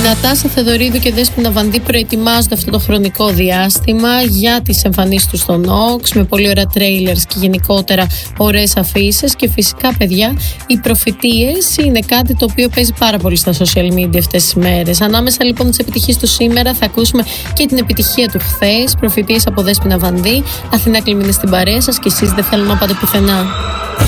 Νατάσα Θεοδωρίδου και Δέσποινα Βανδύ προετοιμάζονται αυτό το χρονικό διάστημα για τις εμφανίσεις τους στο Νόξ, με πολύ ωραία τρέιλερς και γενικότερα ωραίες αφίσες. Και φυσικά, παιδιά, οι προφητείες είναι κάτι το οποίο παίζει πάρα πολύ στα social media αυτές τις μέρες. Ανάμεσα λοιπόν τις επιτυχίες του σήμερα θα ακούσουμε και την επιτυχία του χθες. Προφητείες από Δέσποινα Βανδύ. Αθηνά Κλιμίνη στην παρέα σας και εσείς δεν θέλω να πάτε πουθενά.